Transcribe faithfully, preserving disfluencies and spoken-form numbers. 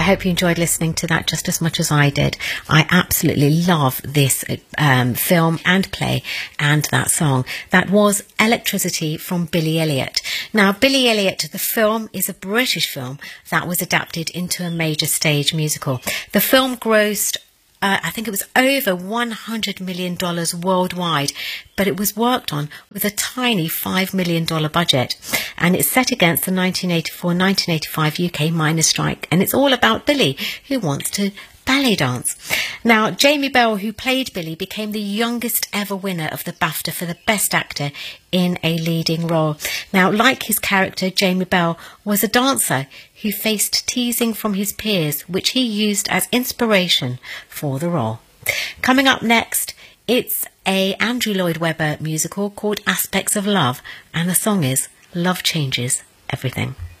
hope you enjoyed listening to that just as much as I did. I absolutely love this um, film and play and that song. That was Electricity from Billy Elliot. Now, Billy Elliot, the film, is a British film that was adapted into a major stage musical. The film grossed Uh, I think it was over one hundred million dollars worldwide, but it was worked on with a tiny five million dollars budget. And it's set against the nineteen eighty-four nineteen eighty-five U K miners' strike. And it's all about Billy, who wants to ballet dance. Now, Jamie Bell, who played Billy, became the youngest ever winner of the BAFTA for the Best Actor in a leading role. Now, like his character, Jamie Bell was a dancer who faced teasing from his peers, which he used as inspiration for the role. Coming up next, it's a Andrew Lloyd Webber musical called Aspects of Love, and the song is Love Changes Everything.